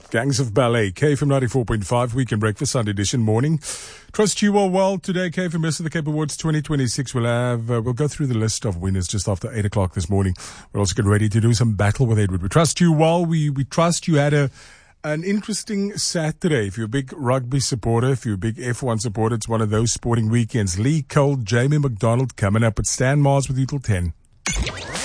Gangs of Ballet, KFM 94.5, Weekend Breakfast, Sunday edition morning. Trust you all well today. KFM Best of the Cape Awards 2026. We'll go through the list of winners just after 8 o'clock this morning. We're also getting ready to do some battle with Edward. We trust you well. We trust you had an interesting Saturday. If you're a big rugby supporter, if you're a big F1 supporter, it's one of those sporting weekends. Lee Cole, Jamie McDonald coming up at Stan Mars with you till 10.